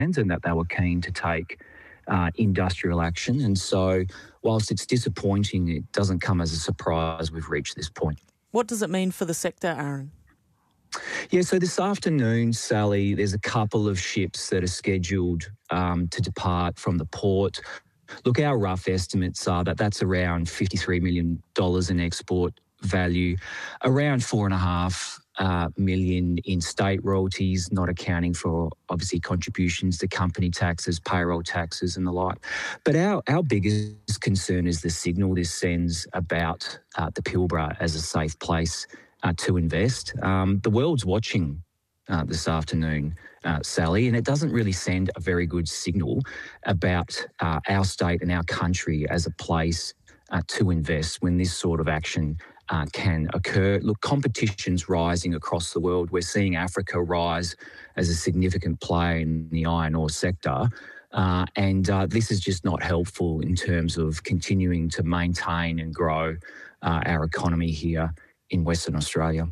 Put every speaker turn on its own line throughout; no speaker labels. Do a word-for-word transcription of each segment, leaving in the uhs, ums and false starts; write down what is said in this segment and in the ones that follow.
and that they were keen to take uh, industrial action. And so whilst it's disappointing, it doesn't come as a surprise we've reached this point.
What does it mean for the sector, Aaron?
Yeah, so this afternoon, Sally, there's a couple of ships that are scheduled um, to depart from the port. Look, our rough estimates are that that's around fifty-three million dollars in export value, around four and a half uh, million in state royalties, not accounting for obviously contributions to company taxes, payroll taxes and the like. But our, our biggest concern is the signal this sends about uh, the Pilbara as a safe place uh, to invest. Um, the world's watching uh, this afternoon, uh, Sally, and it doesn't really send a very good signal about uh, our state and our country as a place uh, to invest when this sort of action Uh, can occur. Look, competition's rising across the world. We're seeing Africa rise as a significant player in the iron ore sector. Uh, and uh, this is just not helpful in terms of continuing to maintain and grow uh, our economy here in Western Australia.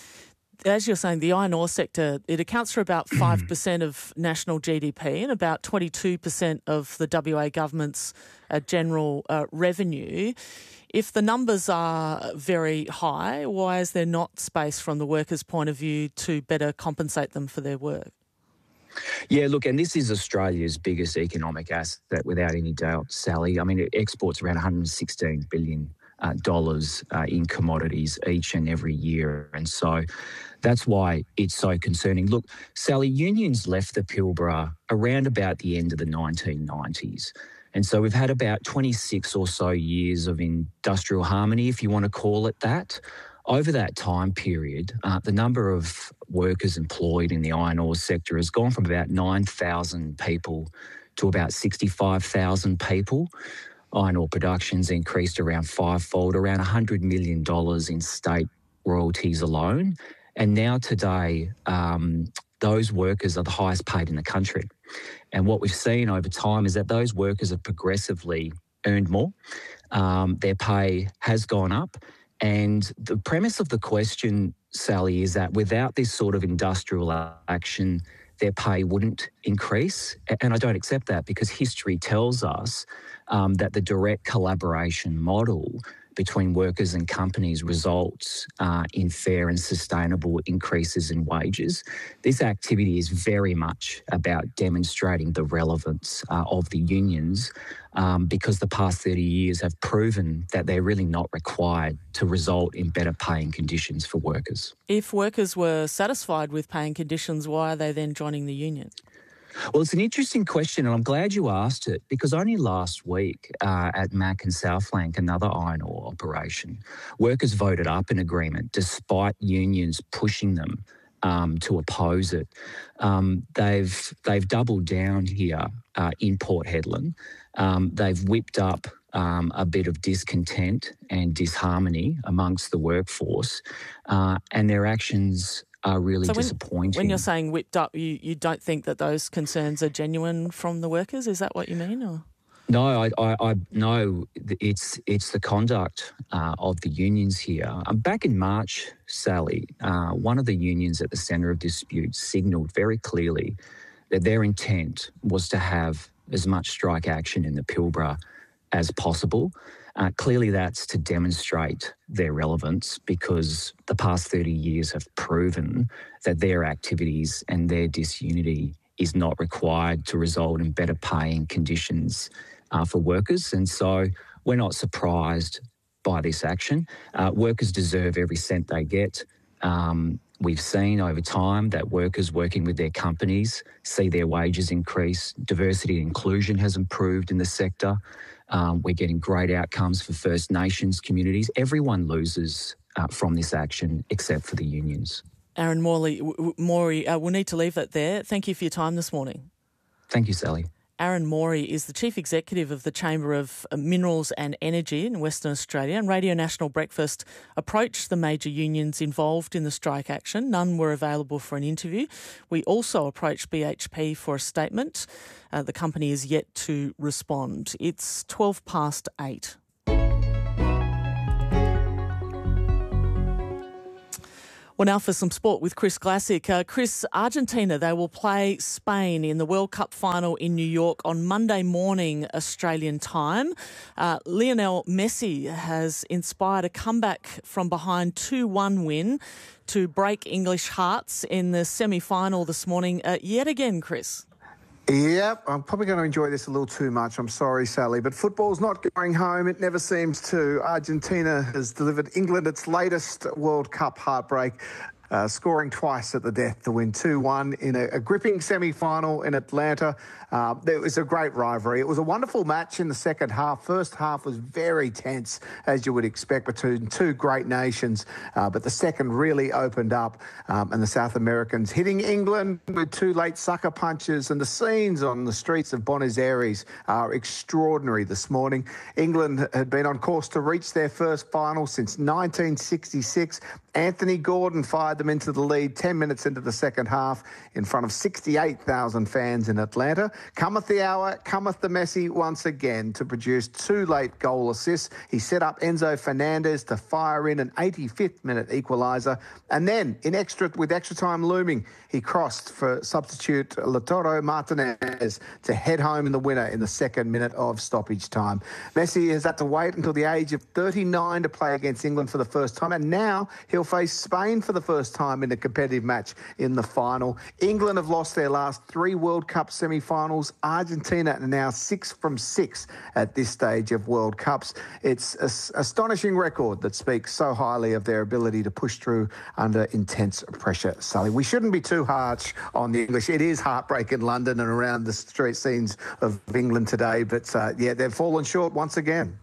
As you're saying, the iron ore sector, it accounts for about five percent of national G D P and about twenty-two percent of the W A government's uh, general uh, revenue. If the numbers are very high, why is there not space from the workers' point of view to better compensate them for their work?
Yeah, look, and this is Australia's biggest economic asset without any doubt, Sally. I mean, it exports around one hundred sixteen billion dollars uh, uh, in commodities each and every year. And so that's why it's so concerning. Look, Sally, unions left the Pilbara around about the end of the nineteen nineties. And so we've had about twenty-six or so years of industrial harmony, if you want to call it that. Over that time period, uh, the number of workers employed in the iron ore sector has gone from about nine thousand people to about sixty-five thousand people. Iron ore production's increased around fivefold, around one hundred million dollars in state royalties alone. And now today, um, those workers are the highest paid in the country. And what we've seen over time is that those workers have progressively earned more. Um, their pay has gone up. And the premise of the question, Sally, is that without this sort of industrial action, their pay wouldn't increase. And I don't accept that because history tells us um, that the direct collaboration model between workers and companies results uh, in fair and sustainable increases in wages. This activity is very much about demonstrating the relevance uh, of the unions um, because the past thirty years have proven that they're really not required to result in better paying conditions for workers.
If workers were satisfied with paying conditions, why are they then joining the union?
Well, it's an interesting question, and I'm glad you asked it because only last week uh, at Mac and Southflank, another iron ore operation, workers voted up an agreement despite unions pushing them um, to oppose it. Um, they've they've doubled down here uh, in Port Hedland. Um, they've whipped up um, a bit of discontent and disharmony amongst the workforce, uh, and their actions are really
so when,
disappointing.
When you're saying whipped up, you, you don't think that those concerns are genuine from the workers? Is that what you mean? Or?
No, I, I, I no. It's it's the conduct uh, of the unions here. Um, back in March, Sally, uh, one of the unions at the centre of dispute signalled very clearly that their intent was to have as much strike action in the Pilbara as possible. Uh, clearly that's to demonstrate their relevance because the past thirty years have proven that their activities and their disunity is not required to result in better paying conditions uh, for workers. And so we're not surprised by this action. Uh, workers deserve every cent they get. Um, we've seen over time that workers working with their companies see their wages increase. Diversity and inclusion has improved in the sector. Um, we're getting great outcomes for First Nations communities. Everyone loses uh, from this action except for the unions.
Aaron Morley, Morey, uh, we'll need to leave it there. Thank you for your time this morning.
Thank you, Sally.
Aaron Morey is the Chief Executive of the Chamber of Minerals and Energy in Western Australia, and Radio National Breakfast approached the major unions involved in the strike action. None were available for an interview. We also approached B H P for a statement. Uh, the company is yet to respond. It's twelve past eight. Well, now for some sport with Chris Glassick. Uh, Chris, Argentina, they will play Spain in the World Cup final in New York on Monday morning Australian time. Uh, Lionel Messi has inspired a comeback from behind two one win to break English hearts in the semi-final this morning uh, yet again, Chris.
Yep, I'm probably going to enjoy this a little too much. I'm sorry, Sally, but football's not going home. It never seems to. Argentina has delivered England its latest World Cup heartbreak, uh, scoring twice at the death to win two one in a, a gripping semi-final in Atlanta. Uh, it was a great rivalry. It was a wonderful match in the second half. First half was very tense, as you would expect, between two great nations. Uh, but the second really opened up, um, and the South Americans hitting England with two late sucker punches. And the scenes on the streets of Buenos Aires are extraordinary this morning. England had been on course to reach their first final since nineteen sixty-six. Anthony Gordon fired them into the lead ten minutes into the second half in front of sixty-eight thousand fans in Atlanta. Cometh the hour, cometh the Messi once again to produce two late goal assists. He set up Enzo Fernandez to fire in an eighty-fifth minute equaliser. And then, in extra with extra time looming, he crossed for substitute Lautaro Martinez to head home in the winner in the second minute of stoppage time. Messi has had to wait until the age of thirty-nine to play against England for the first time, and now he'll face Spain for the first time in a competitive match in the final. England have lost their last three World Cup semi-finals. Argentina are now six from six at this stage of World Cups. It's an astonishing record that speaks so highly of their ability to push through under intense pressure, Sally. We shouldn't be too harsh on the English. It is heartbreak in London and around the street scenes of England today, but uh, yeah, they've fallen short once again.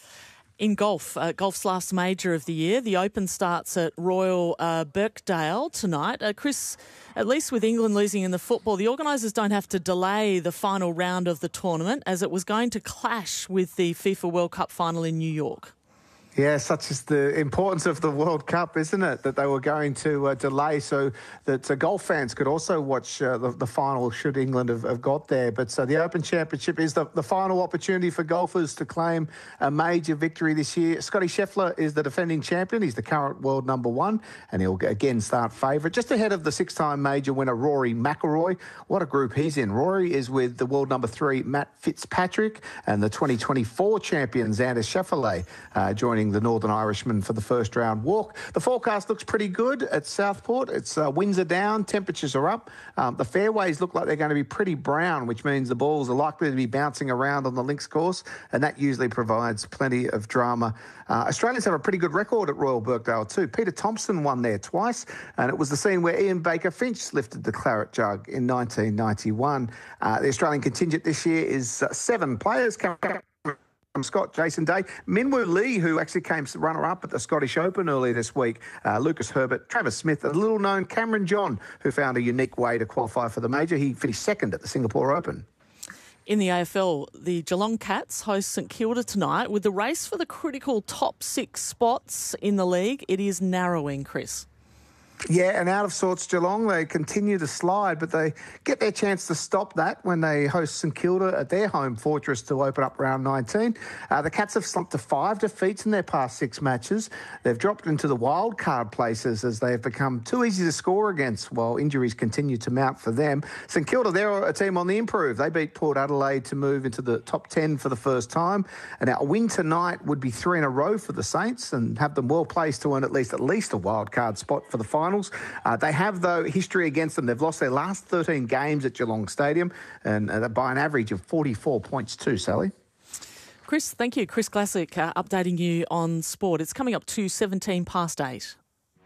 In golf, uh, golf's last major of the year, the Open starts at Royal uh, Birkdale tonight. Uh, Chris, at least with England losing in the football, the organisers don't have to delay the final round of the tournament as it was going to clash with the FIFA World Cup final in New York.
Yeah, such is the importance of the World Cup, isn't it, that they were going to uh, delay so that uh, golf fans could also watch uh, the, the final should England have, have got there. But uh, the Open Championship is the, the final opportunity for golfers to claim a major victory this year. Scotty Scheffler is the defending champion. He's the current world number one, and he'll again start favourite, just ahead of the six-time major winner Rory McIlroy. What a group he's in. Rory is with the world number three Matt Fitzpatrick and the twenty twenty-four champion Xander Schauffele uh, joining the Northern Irishman for the first round walk. The forecast looks pretty good at Southport. It's uh, winds are down, temperatures are up. Um, the fairways look like they're going to be pretty brown, which means the balls are likely to be bouncing around on the links course, and that usually provides plenty of drama. Uh, Australians have a pretty good record at Royal Birkdale too. Peter Thompson won there twice, and it was the scene where Ian Baker Finch lifted the claret jug in nineteen ninety-one. Uh, the Australian contingent this year is uh, seven players coming from Scott, Jason Day, Minwoo Lee, who actually came runner-up at the Scottish Open earlier this week, uh, Lucas Herbert, Travis Smith, and little-known Cameron John, who found a unique way to qualify for the major. He finished second at the Singapore Open.
In the A F L, the Geelong Cats host St Kilda tonight. With the race for the critical top six spots in the league, it is narrowing, Chris.
Yeah, and out of sorts Geelong, they continue to slide, but they get their chance to stop that when they host St Kilda at their home fortress to open up round nineteen. Uh, the Cats have slumped to five defeats in their past six matches. They've dropped into the wild card places as they have become too easy to score against while injuries continue to mount for them. St Kilda, they're a team on the improve. They beat Port Adelaide to move into the top ten for the first time. And now a win tonight would be three in a row for the Saints and have them well placed to earn at least at least a wild card spot for the final. Uh, they have, though, history against them. They've lost their last thirteen games at Geelong Stadium, and uh, by an average of forty-four points too, Sally.
Chris, thank you. Chris Glassick uh, updating you on sport. It's coming up to seventeen past eight.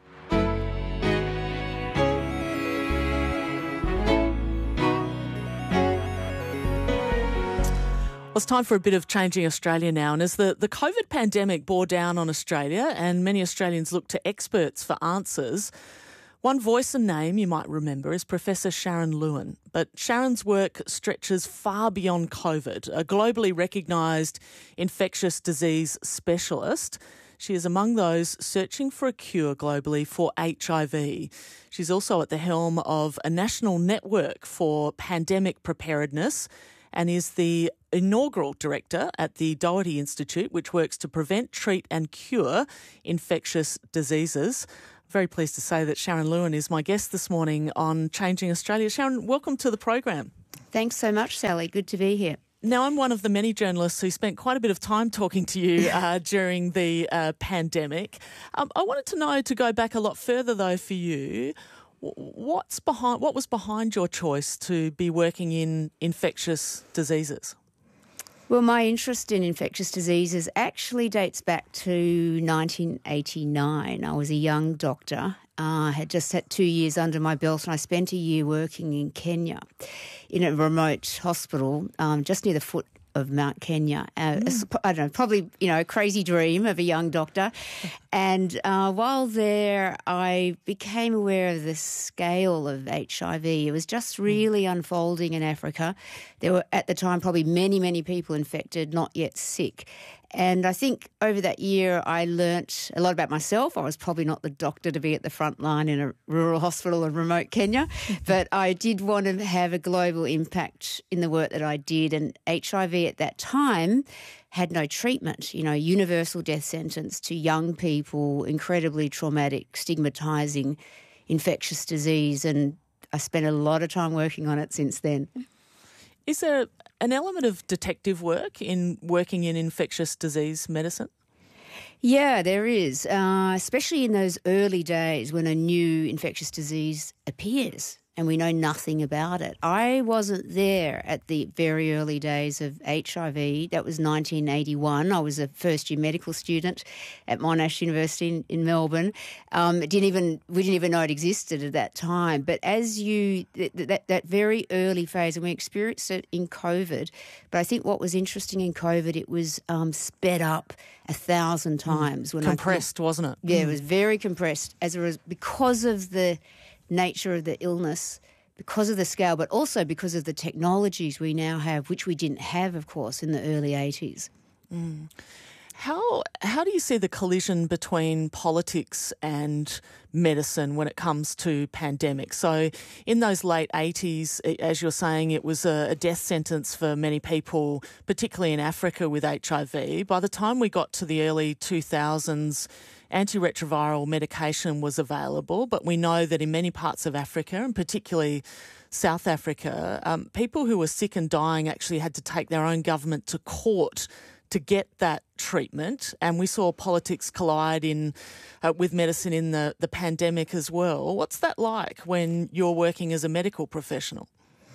Well, it's time for a bit of changing Australia now. And as the, the COVID pandemic bore down on Australia and many Australians look to experts for answers, one voice and name you might remember is Professor Sharon Lewin. But Sharon's work stretches far beyond COVID, a globally recognised infectious disease specialist. She is among those searching for a cure globally for H I V. She's also at the helm of a national network for pandemic preparedness and is the inaugural director at the Doherty Institute, which works to prevent, treat and cure infectious diseases. Very pleased to say that Sharon Lewin is my guest this morning on Changing Australia. Sharon, welcome to the program.
Thanks so much, Sally. Good to be here.
Now, I'm one of the many journalists who spent quite a bit of time talking to you uh, during the uh, pandemic. Um, I wanted to know, to go back a lot further though for you, what's behind, what was behind your choice to be working in infectious diseases?
Well, my interest in infectious diseases actually dates back to nineteen eighty-nine. I was a young doctor. I uh, had just had two years under my belt, and I spent a year working in Kenya in a remote hospital um, just near the foot of Mount Kenya. Uh, mm. I don't know, probably, you know, a crazy dream of a young doctor. And uh, while there, I became aware of the scale of H I V. It was just really mm. unfolding in Africa. There were, at the time, probably many, many people infected, not yet sick. And I think over that year I learnt a lot about myself. I was probably not the doctor to be at the front line in a rural hospital in remote Kenya, but I did want to have a global impact in the work that I did. And H I V at that time had no treatment, you know, universal death sentence to young people, incredibly traumatic, stigmatising infectious disease. And I spent a lot of time working on it since then.
Is there an element of detective work in working in infectious disease medicine?
Yeah, there is, uh, especially in those early days when a new infectious disease appears and we know nothing about it. I wasn't there at the very early days of H I V. That was nineteen eighty-one. I was a first-year medical student at Monash University in, in Melbourne. Um, it didn't even we didn't even know it existed at that time. But as you th- that that very early phase, and we experienced it in COVID. But I think what was interesting in COVID, it was um, sped up a thousand times.
Mm.
When
compressed,
I,
wasn't it?
Yeah,
mm.
it was very compressed as a res- because of the nature of the illness, because of the scale, but also because of the technologies we now have, which we didn't have, of course, in the early eighties.
Mm. How how do you see the collision between politics and medicine when it comes to pandemics? So in those late eighties, as you're saying, it was a death sentence for many people, particularly in Africa with H I V. By the time we got to the early two thousands, antiretroviral medication was available, but we know that in many parts of Africa, and particularly South Africa, um, people who were sick and dying actually had to take their own government to court to get that treatment. And we saw politics collide in uh, with medicine in the, the pandemic as well. What's that like when you're working as a medical professional?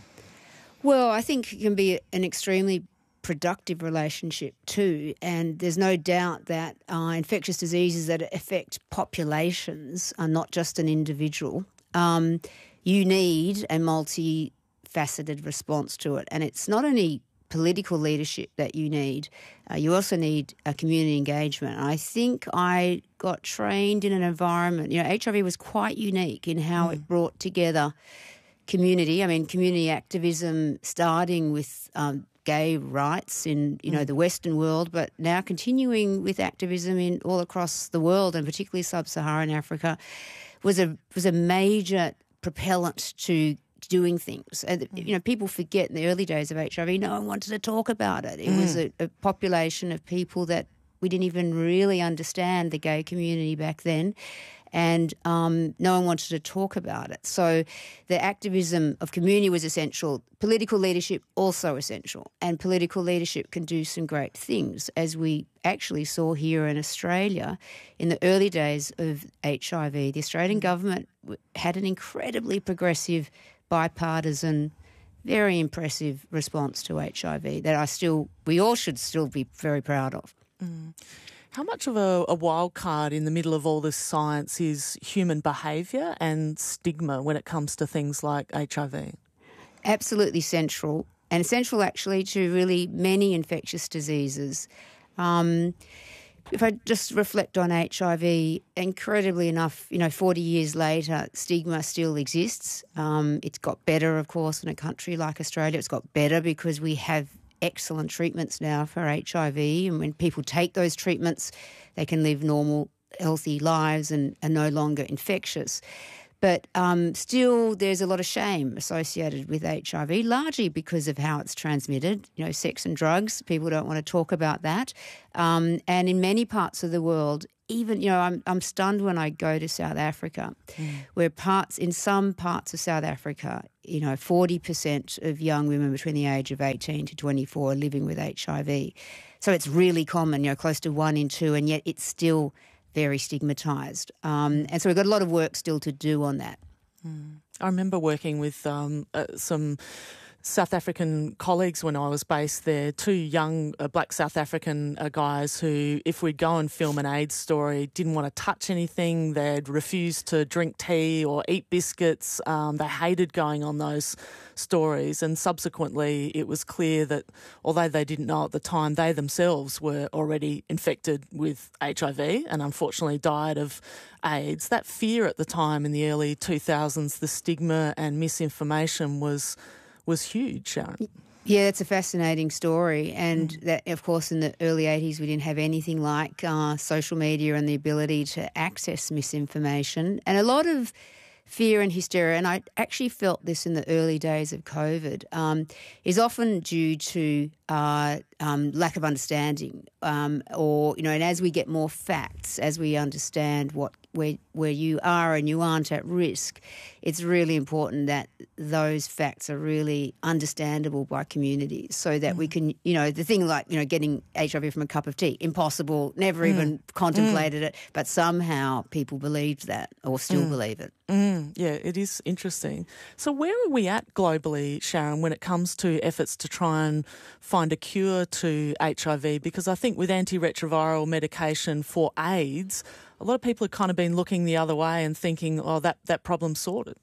Well, I think it can be an extremely productive relationship too, and there's no doubt that uh, infectious diseases that affect populations are not just an individual. Um, you need a multifaceted response to it, and it's not only political leadership that you need, uh, you also need a community engagement. I think I got trained in an environment, you know, H I V was quite unique in how mm. it brought together community, I mean community activism starting with um, gay rights in, you know, the Western world, but now continuing with activism in all across the world, and particularly sub-Saharan Africa, was a was a major propellant to doing things. And, you know, people forget in the early days of H I V, no one wanted to talk about it. It mm. was a, a population of people that we didn't even really understand, the gay community back then. And um, no one wanted to talk about it. So the activism of community was essential. Political leadership also essential. And political leadership can do some great things, as we actually saw here in Australia in the early days of H I V. The Australian government had an incredibly progressive, bipartisan, very impressive response to H I V that I still, we all should still be very proud of.
Mm. How much of a, a wild card in the middle of all this science is human behaviour and stigma when it comes to things like H I V?
Absolutely central, and central actually to really many infectious diseases. Um, if I just reflect on H I V, incredibly enough, you know, forty years later, stigma still exists. Um, it's got better, of course, in a country like Australia. It's got better because we have excellent treatments now for H I V, and when people take those treatments, they can live normal, healthy lives and are no longer infectious. But um, still, there's a lot of shame associated with H I V, largely because of how it's transmitted. You know, sex and drugs, people don't want to talk about that. Um, and in many parts of the world, even, you know, I'm I'm stunned when I go to South Africa, mm. where parts in some parts of South Africa, you know, forty percent of young women between the age of eighteen to twenty-four are living with H I V. So it's really common, you know, close to one in two, and yet it's still very stigmatised. Um, and so we've got a lot of work still to do on that.
Mm. I remember working with um, uh, some South African colleagues when I was based there, two young uh, black South African uh, guys who, if we'd go and film an AIDS story, didn't want to touch anything. They'd refused to drink tea or eat biscuits. Um, they hated going on those stories. And subsequently, it was clear that although they didn't know at the time, they themselves were already infected with H I V and unfortunately died of AIDS. That fear at the time in the early two thousands, the stigma and misinformation was was huge, Sharon.
Yeah, it's a fascinating story. And mm. that, of course, in the early eighties, we didn't have anything like uh, social media and the ability to access misinformation. And a lot of fear and hysteria, and I actually felt this in the early days of COVID, um, is often due to uh, um, lack of understanding um, or, you know, and as we get more facts, as we understand what where where you are and you aren't at risk, it's really important that those facts are really understandable by communities so that mm. we can, you know, the thing like, you know, getting H I V from a cup of tea, impossible, never mm. even contemplated mm. it, but somehow people believed that or still mm. believe it.
Mm. Yeah, it is interesting. So where are we at globally, Sharon, when it comes to efforts to try and find a cure to H I V? Because I think with antiretroviral medication for AIDS, a lot of people have kind of been looking the other way and thinking, oh, that, that problem's sorted.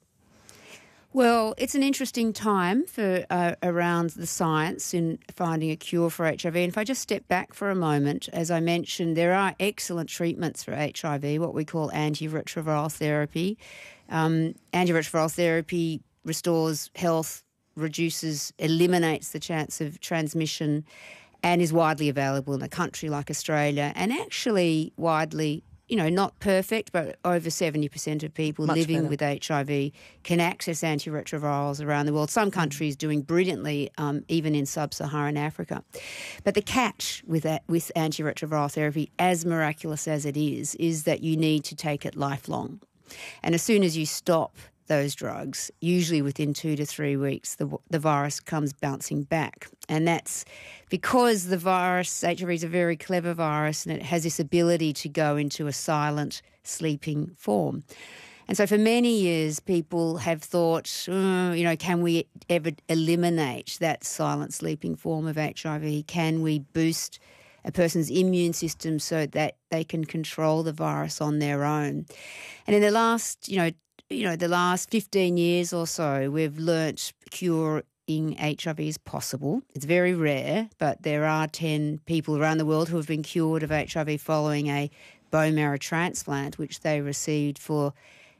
Well, it's an interesting time for uh, around the science in finding a cure for H I V. And if I just step back for a moment, as I mentioned, there are excellent treatments for H I V, what we call antiretroviral therapy. Um, antiretroviral therapy restores health, reduces, eliminates the chance of transmission, and is widely available in a country like Australia, and actually widely, you know, not perfect, but over seventy percent of people
Much
living
better.
with H I V can access antiretrovirals around the world. Some countries doing brilliantly, um, even in sub-Saharan Africa. But the catch with that, with antiretroviral therapy, as miraculous as it is, is that you need to take it lifelong. And as soon as you stop those drugs, usually within two to three weeks, the the virus comes bouncing back. And that's because the virus, H I V is a very clever virus, and it has this ability to go into a silent, sleeping form. And so for many years, people have thought, oh, you know, can we ever eliminate that silent, sleeping form of H I V? Can we boost a person's immune system so that they can control the virus on their own? And in the last, you know, you know, the last fifteen years or so, we've learnt curing H I V is possible. It's very rare, but there are ten people around the world who have been cured of H I V following a bone marrow transplant, which they received for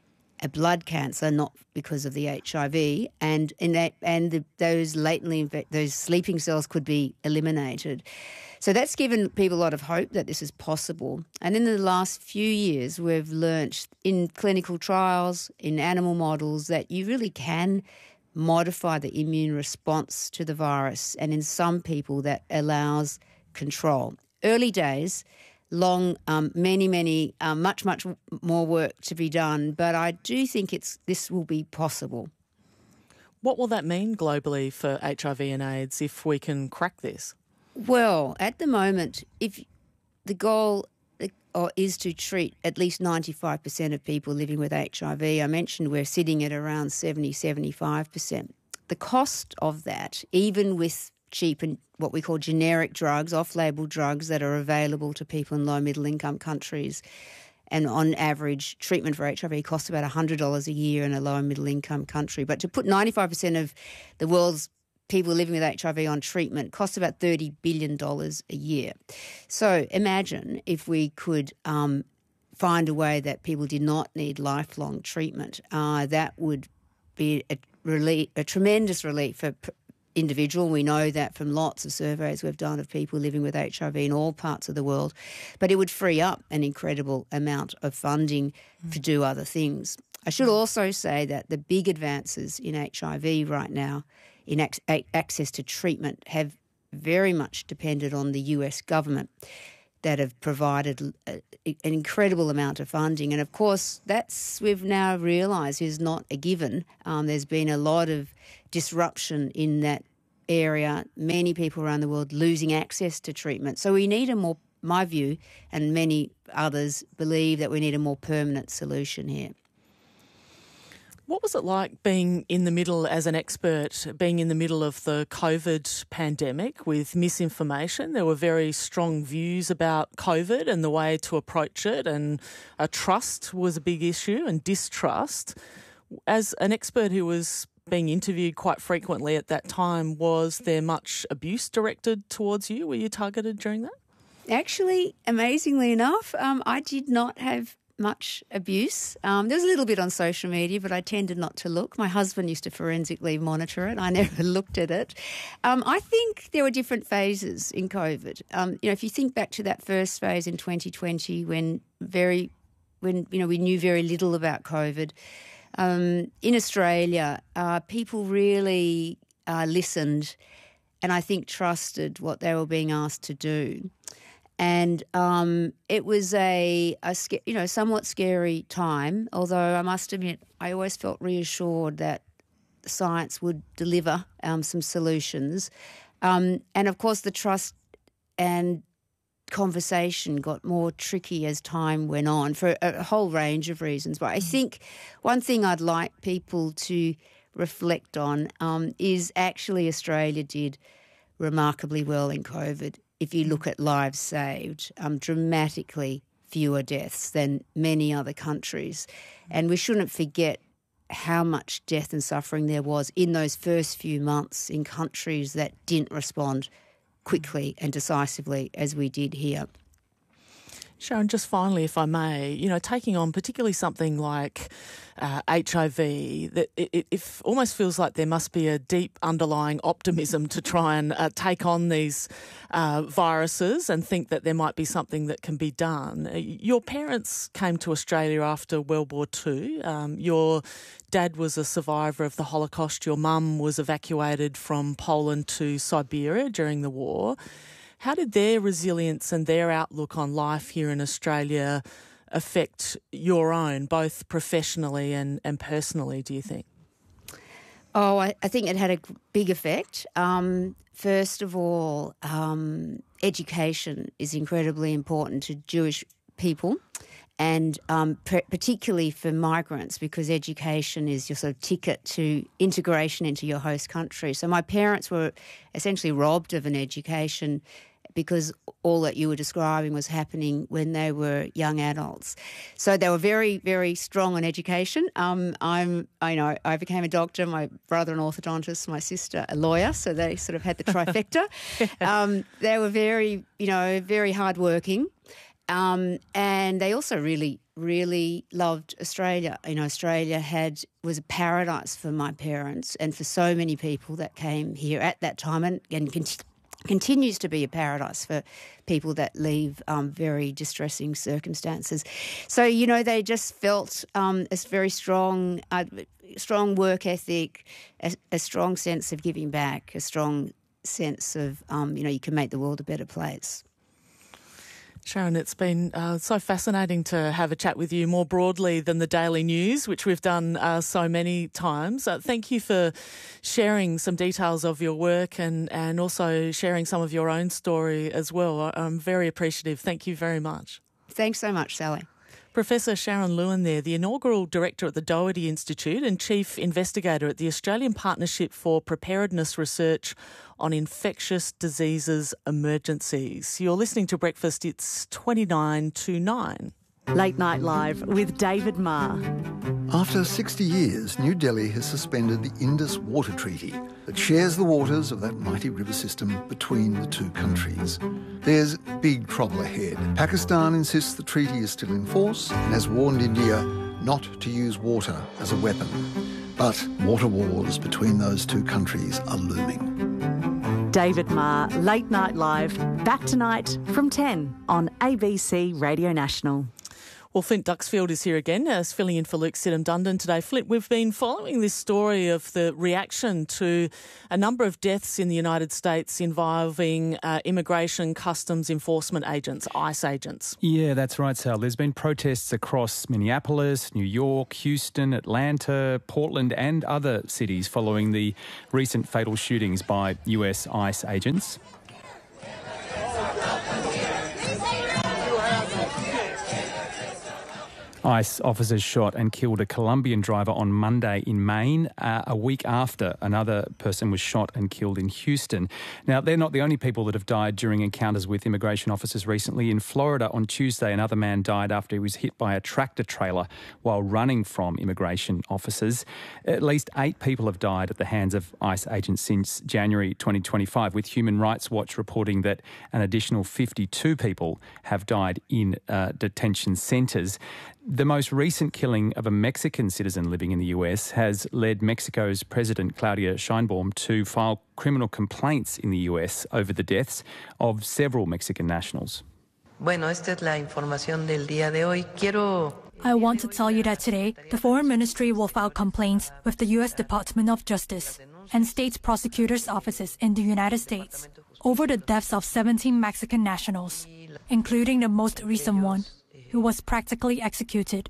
a blood cancer, not because of the H I V, and in that, and the, those latently those sleeping cells could be eliminated. So that's given people a lot of hope that this is possible. And in the last few years, we've learnt in clinical trials, in animal models, that you really can modify the immune response to the virus, and in some people that allows control. Early days, long, um, many, many, uh, much, much more work to be done, but I do think it's this will be possible.
What will that mean globally for H I V and AIDS if we can crack this?
Well, at the moment, if the goal is to treat at least ninety-five percent of people living with H I V, I mentioned we're sitting at around seventy, seventy-five percent. The cost of that, even with cheap and what we call generic drugs, off-label drugs that are available to people in low middle-income countries, and on average, treatment for H I V costs about one hundred dollars a year in a low and middle-income country. But to put ninety-five percent of the world's people living with H I V on treatment costs about thirty billion dollars a year. So imagine if we could um, find a way that people did not need lifelong treatment. Uh, that would be a, relief, a tremendous relief for p- individual. We know that from lots of surveys we've done of people living with H I V in all parts of the world. But it would free up an incredible amount of funding mm. to do other things. I should also say that the big advances in H I V right now in ac- access to treatment have very much depended on the U S government. that have provided a, an incredible amount of funding. And, of course, that's we've now realised is not a given. Um, there's been a lot of disruption in that area, many people around the world losing access to treatment. So we need a more, my view, and many others believe that we need a more permanent solution here.
What was it like being in the middle, as an expert, being in the middle of the COVID pandemic with misinformation? There were very strong views about COVID and the way to approach it, and uh, trust was a big issue, and distrust. As an expert who was being interviewed quite frequently at that time, was there much abuse directed towards you? Were you targeted during that?
Actually, amazingly enough, um, I did not have much abuse. Um, there was a little bit on social media, but I tended not to look. My husband used to forensically monitor it. I never looked at it. Um, I think there were different phases in COVID. Um, you know, if you think back to that first phase in twenty twenty, when very, when you know we knew very little about COVID, um, in Australia, uh, people really uh, listened, and I think trusted what they were being asked to do. And um, it was a, a, you know, somewhat scary time, although I must admit I always felt reassured that science would deliver um, some solutions. Um, and, of course, the trust and conversation got more tricky as time went on for a whole range of reasons. But I think one thing I'd like people to reflect on um, is actually Australia did remarkably well in COVID. If you look at lives saved, um, dramatically fewer deaths than many other countries. And we shouldn't forget how much death and suffering there was in those first few months in countries that didn't respond quickly and decisively as we did here.
Sharon, just finally, if I may, you know, taking on particularly something like uh, H I V, that it, it, it almost feels like there must be a deep underlying optimism to try and uh, take on these uh, viruses and think that there might be something that can be done. Your parents came to Australia after World War Two. Um, your dad was a survivor of the Holocaust. Your mum was evacuated from Poland to Siberia during the war. How did their resilience and their outlook on life here in Australia affect your own, both professionally and, and personally, do you think?
Oh, I, I think it had a big effect. Um, first of all, um, education is incredibly important to Jewish people, and um, p- particularly for migrants, because education is your sort of ticket to integration into your host country. So my parents were essentially robbed of an education because all that you were describing was happening when they were young adults. So they were very, very strong on education. Um, I'm, I know, I became a doctor, my brother an orthodontist, my sister a lawyer, so they sort of had the trifecta. um, they were very, you know, very hardworking. Um, and they also really, really loved Australia. You know, Australia had was a paradise for my parents and for so many people that came here at that time, and, and continue. continues to be a paradise for people that leave um, very distressing circumstances. So, you know, they just felt um, a very strong, uh, strong work ethic, a, a strong sense of giving back, a strong sense of, um, you know, you can make the world a better place.
Sharon, it's been uh, so fascinating to have a chat with you more broadly than the daily news, which we've done uh, so many times. Uh, thank you for sharing some details of your work and, and also sharing some of your own story as well. I'm very appreciative. Thank you very much.
Thanks so much, Sally.
Professor Sharon Lewin there, the inaugural director at the Doherty Institute and chief investigator at the Australian Partnership for Preparedness Research on Infectious Diseases Emergencies. You're listening to Breakfast. It's twenty-nine to nine.
Late Night Live with David Marr.
After sixty years, New Delhi has suspended the Indus Water Treaty that shares the waters of that mighty river system between the two countries. There's big trouble ahead. Pakistan insists the treaty is still in force and has warned India not to use water as a weapon. But water wars between those two countries are looming.
David Marr, Late Night Live, back tonight from ten on A B C Radio National.
Well, Flint Duxfield is here again, uh, filling in for Luke Sidham-Dundon today. Flint, we've been following this story of the reaction to a number of deaths in the United States involving uh, immigration customs enforcement agents, ICE agents.
Yeah, that's right, Sal. There's been protests across Minneapolis, New York, Houston, Atlanta, Portland and other cities following the recent fatal shootings by U S ICE agents. ICE officers shot and killed a Colombian driver on Monday in Maine, uh, a week after another person was shot and killed in Houston. Now, they're not the only people that have died during encounters with immigration officers recently. In Florida on Tuesday, another man died after he was hit by a tractor trailer while running from immigration officers. At least eight people have died at the hands of ICE agents since January twenty twenty-five, with Human Rights Watch reporting that an additional fifty-two people have died in uh, detention centres. The most recent killing of a Mexican citizen living in the U S has led Mexico's President Claudia Sheinbaum to file criminal complaints in the U S over the deaths of several Mexican nationals.
Bueno, esta es la información del día de hoy. Quiero
I want to tell you that today, the Foreign Ministry will file complaints with the U S Department of Justice and state prosecutors' offices in the United States over the deaths of seventeen Mexican nationals, including the most recent one, who was practically executed.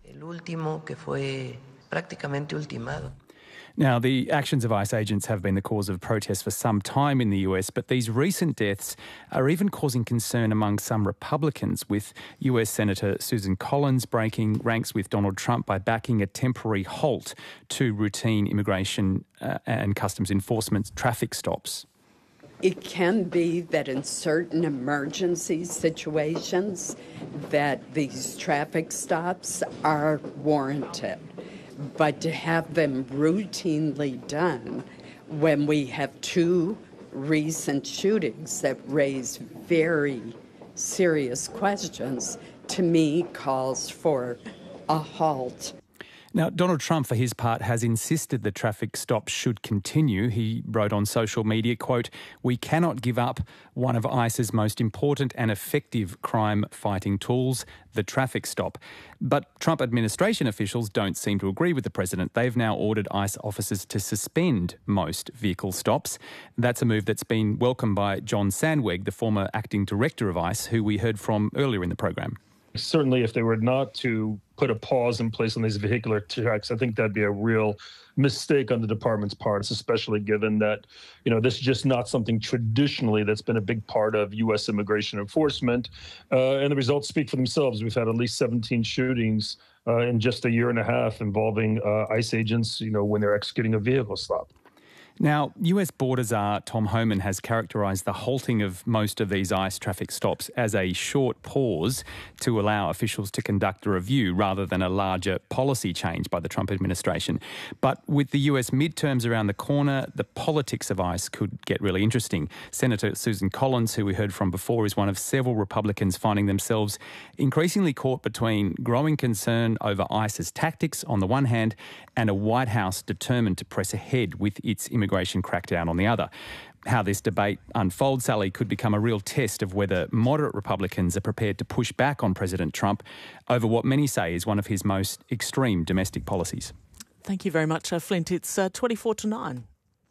Now, the actions of ICE agents have been the cause of protests for some time in the U S, but these recent deaths are even causing concern among some Republicans, with U S Senator Susan Collins breaking ranks with Donald Trump by backing a temporary halt to routine immigration uh, and customs enforcement traffic stops.
It can be that in certain emergency situations that these traffic stops are warranted. But to have them routinely done when we have two recent shootings that raise very serious questions, to me calls for a halt.
Now, Donald Trump, for his part, has insisted the traffic stops should continue. He wrote on social media, quote, "We cannot give up one of ICE's most important and effective crime-fighting tools, the traffic stop." But Trump administration officials don't seem to agree with the president. They've now ordered ICE officers to suspend most vehicle stops. That's a move that's been welcomed by John Sandweg, the former acting director of ICE, who we heard from earlier in the program.
Certainly, if they were not to put a pause in place on these vehicular checks, I think that'd be a real mistake on the department's part, especially given that, you know, this is just not something traditionally that's been a big part of U S immigration enforcement. Uh, and the results speak for themselves. We've had at least seventeen shootings uh, in just a year and a half involving uh, ICE agents, you know, when they're executing a vehicle stop.
Now, U S Border Czar Tom Homan has characterised the halting of most of these ICE traffic stops as a short pause to allow officials to conduct a review rather than a larger policy change by the Trump administration. But with the U S midterms around the corner, the politics of ICE could get really interesting. Senator Susan Collins, who we heard from before, is one of several Republicans finding themselves increasingly caught between growing concern over ICE's tactics on the one hand and a White House determined to press ahead with its immigration crackdown on the other. How this debate unfolds, Sally, could become a real test of whether moderate Republicans are prepared to push back on President Trump over what many say is one of his most extreme domestic policies.
Thank you very much, uh, Flint. It's uh, twenty-four to nine.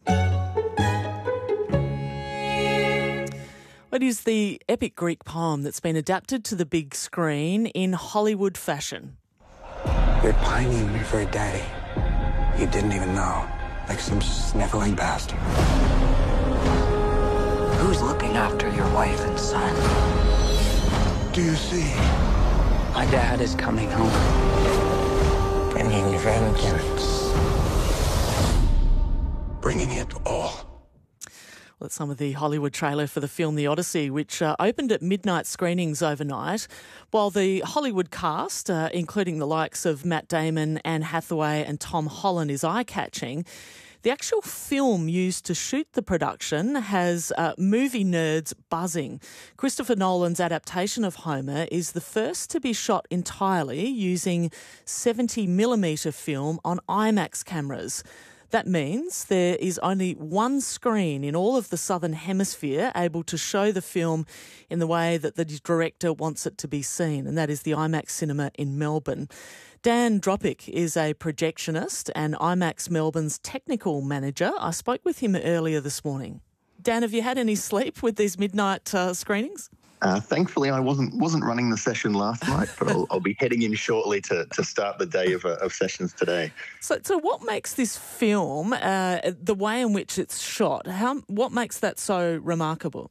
It is the epic Greek poem that's been adapted to the big screen in Hollywood fashion.
You're pining for a daddy you didn't even know, like some sniveling bastard. Who's looking after your wife and son? Do you see? My dad is coming home. Bringing vengeance. Bringing it all.
Well, it's some of the Hollywood trailer for the film The Odyssey, which uh, opened at midnight screenings overnight, while the Hollywood cast, uh, including the likes of Matt Damon, Anne Hathaway and Tom Holland, is eye-catching. The actual film used to shoot the production has uh, movie nerds buzzing. Christopher Nolan's adaptation of Homer is the first to be shot entirely using seventy millimetre film on IMAX cameras. That means there is only one screen in all of the Southern Hemisphere able to show the film in the way that the director wants it to be seen, and that is the IMAX cinema in Melbourne. Dan Dropic is a projectionist and IMAX Melbourne's technical manager. I spoke with him earlier this morning. Dan, have you had any sleep with these midnight uh, screenings?
Uh, thankfully, I wasn't wasn't running the session last night, but I'll, I'll be heading in shortly to, to start the day of, uh, of sessions today.
So, so what makes this film, uh, the way in which it's shot, how what makes that so remarkable?